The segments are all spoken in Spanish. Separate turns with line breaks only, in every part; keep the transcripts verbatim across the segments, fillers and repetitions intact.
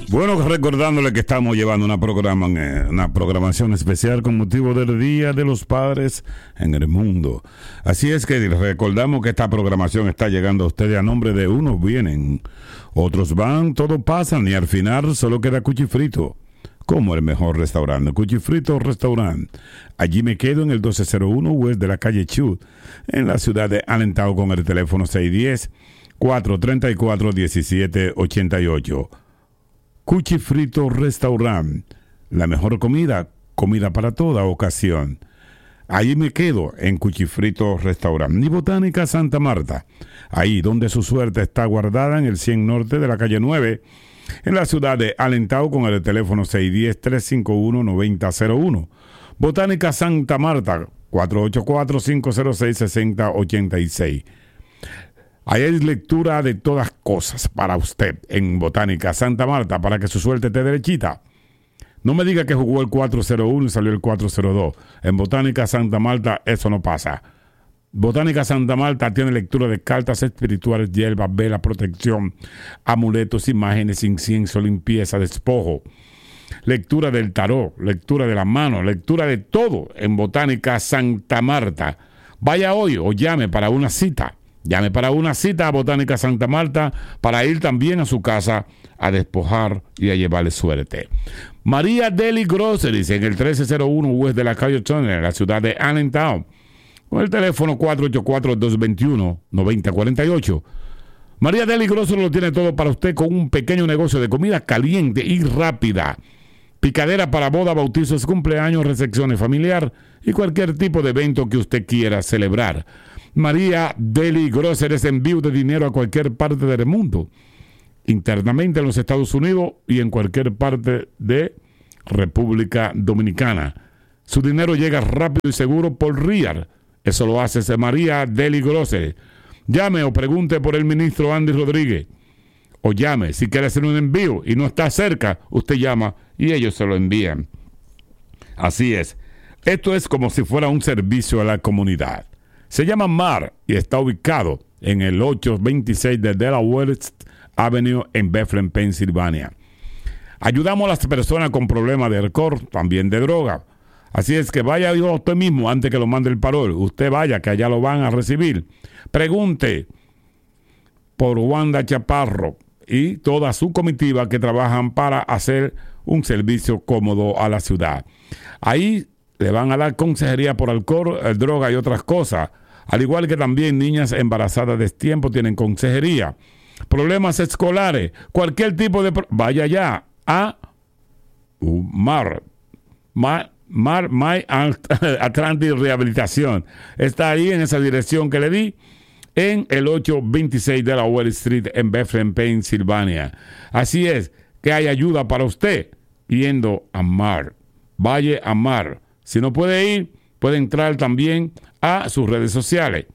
Bueno, recordándole que estamos llevando una, programa, una programación especial con motivo del Día de los Padres en el mundo. Así es que recordamos que esta programación está llegando a ustedes a nombre de unos vienen, otros van, todos pasan y al final solo queda Cuchifrito como el mejor restaurante. Cuchifrito Restaurant. Allí me quedo en el doce cero uno West de la calle Chut, en la ciudad de Allentown, con el teléfono seis uno cero, cuatro tres cuatro, uno siete ocho ocho. Cuchifrito Restaurant. La mejor comida, comida para toda ocasión. Allí me quedo en Cuchifrito Restaurant. Y Botánica Santa Marta. Ahí donde su suerte está guardada, en el cien Norte de la calle nueve, en la ciudad de Allentown, con el teléfono seis uno cero, tres cinco uno, nueve cero cero uno. Botánica Santa Marta, cuatro ocho cuatro, cinco cero seis, seis cero ocho seis. Ahí hay lectura de todas cosas para usted en Botánica Santa Marta, para que su suerte esté derechita. No me diga que jugó el cuatro cero uno y salió el cuatro cero dos. En Botánica Santa Marta eso no pasa. Botánica Santa Marta tiene lectura de cartas espirituales, hierbas, velas, protección, amuletos, imágenes, incienso, limpieza, despojo. Lectura del tarot, lectura de la mano, lectura de todo en Botánica Santa Marta. Vaya hoy o llame para una cita. Llame para una cita a Botánica Santa Marta para ir también a su casa a despojar y a llevarle suerte. María Deli Groceries en el trece cero uno West de la calle Turner, en la ciudad de Allentown, con el teléfono cuatro ocho cuatro, dos dos uno, nueve cero cuatro ocho. María Deli Groceries lo tiene todo para usted con un pequeño negocio de comida caliente y rápida. Picadera para boda, bautizos, cumpleaños, recepciones familiar y cualquier tipo de evento que usted quiera celebrar. María Deli Groceries, envío de dinero a cualquier parte del mundo, internamente en los Estados Unidos y en cualquier parte de República Dominicana. Su dinero llega rápido y seguro por R I A R. Eso lo hace María Deli Groceries. Llame o pregunte por el ministro Andy Rodríguez. O llame, si quiere hacer un envío y no está cerca, usted llama y ellos se lo envían. Así es. Esto es como si fuera un servicio a la comunidad. Se llama Mar y está ubicado en el ochocientos veintiséis de Delaware Avenue en Bethlehem, Pensilvania. Ayudamos a las personas con problemas de alcohol, también de droga. Así es que vaya usted mismo antes que lo mande el parol. Usted vaya, que allá lo van a recibir. Pregunte por Wanda Chaparro y toda su comitiva que trabajan para hacer un servicio cómodo a la ciudad. Ahí le van a dar consejería por alcohol, droga y otras cosas. Al igual que también niñas embarazadas de tiempo tienen consejería. Problemas escolares, cualquier tipo de... Pro- Vaya ya a Mar. Mar, Mar My Atlantic Rehabilitación. Está ahí en esa dirección que le di, en el ochocientos veintiséis de la Wall Street en Bethlehem, Pensilvania. Así es que hay ayuda para usted yendo a Mar. Vaya a Mar. Si no puede ir, puede entrar también a sus redes sociales.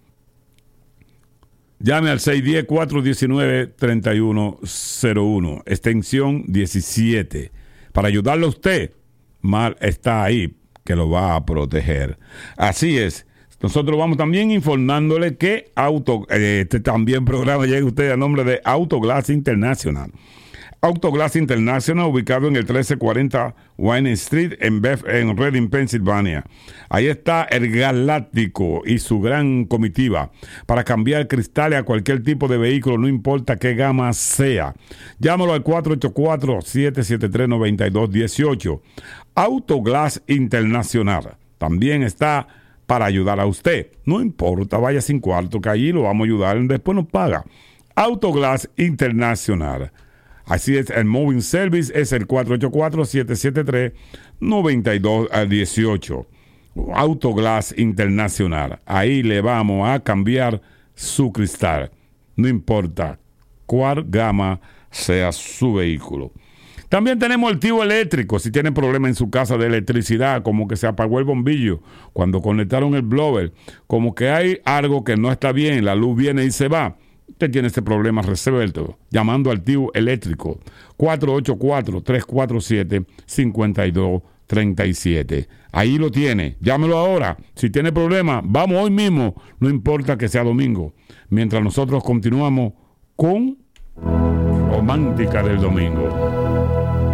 Llame al seis uno cero, cuatro uno nueve, tres uno cero uno, extensión diecisiete. Para ayudarle a usted, Mar está ahí, que lo va a proteger. Así es. Nosotros vamos también informándole que auto, eh, este también programa llega a usted a nombre de Autoglass International. Autoglass International, ubicado en el trece cuarenta Wine Street en, Beth, en Reading, Pensilvania. Ahí está el Galáctico y su gran comitiva para cambiar cristales a cualquier tipo de vehículo, no importa qué gama sea. Llámalo al cuatro ocho cuatro, siete siete tres, nueve dos uno ocho. Autoglass International también está para ayudar a usted. No importa, vaya sin cuarto, que allí lo vamos a ayudar, después nos paga. Autoglass International. Así es, el Moving Service es el cuatro ocho cuatro, siete siete tres, nueve dos uno ocho. Autoglass Internacional. Ahí le vamos a cambiar su cristal. No importa cuál gama sea su vehículo. También tenemos el tío eléctrico. Si tiene problema en su casa de electricidad, como que se apagó el bombillo cuando conectaron el blower, como que hay algo que no está bien, la luz viene y se va. Usted tiene este problema resuelto llamando al tío eléctrico cuatro ocho cuatro, tres cuatro siete, cinco dos tres siete. Ahí lo tiene, llámelo ahora. Si tiene problema, vamos hoy mismo, no importa que sea domingo, mientras nosotros continuamos con romántica del domingo.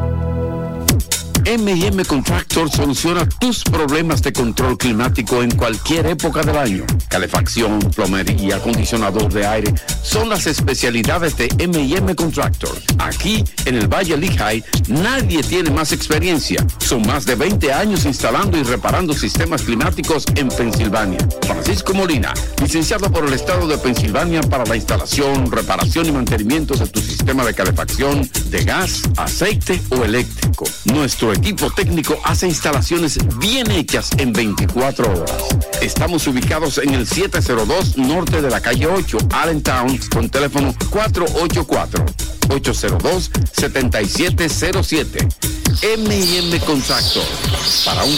eme y eme Contractor soluciona tus problemas de control climático en cualquier época del año. Calefacción, plomería y acondicionador de aire son las especialidades de eme y eme Contractor. Aquí, en el Valle Lehigh, nadie tiene más experiencia. Son más de veinte años instalando y reparando sistemas climáticos en Pensilvania. Francisco Molina, licenciado por el Estado de Pensilvania para la instalación, reparación y mantenimiento de tu sistema de calefacción, de gas, aceite o eléctrico. Nuestro equipo técnico hace instalaciones bien hechas en veinticuatro horas. Estamos ubicados en el siete cero dos norte de la calle ocho, Allentown, con teléfono cuatro ocho cuatro, ocho cero dos, siete siete cero siete. eme y eme Contractor, para un